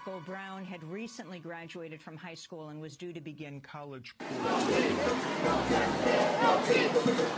Michael Brown had recently graduated from high school and was due to begin college.